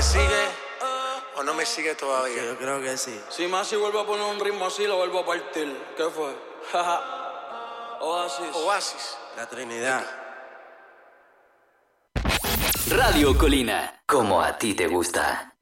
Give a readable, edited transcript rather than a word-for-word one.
sigue o no me sigue todavía? Yo creo que sí. Si Masi vuelve a poner un ritmo así, lo vuelvo a partir. ¿Qué fue? Oasis. La Trinidad. Radio Colina, como a ti te gusta.